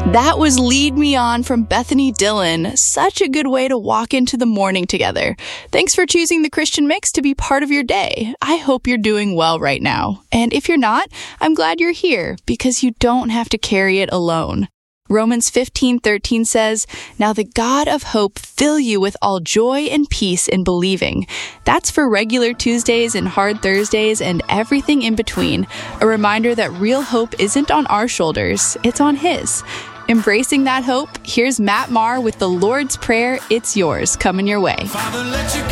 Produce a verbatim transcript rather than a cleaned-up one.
That was Lead Me On from Bethany Dillon. Such a good way to walk into the morning together. Thanks for choosing the Christian Mix to be part of your day. I hope you're doing well right now. And if you're not, I'm glad you're here because you don't have to carry it alone. Romans fifteen thirteen says, "Now the God of hope fill you with all joy and peace in believing." That's for regular Tuesdays and hard Thursdays and everything in between. A reminder that real hope isn't on our shoulders, it's on His. Embracing that hope, here's Matt Maher with the Lord's Prayer, It's Yours, coming your way. Father, let your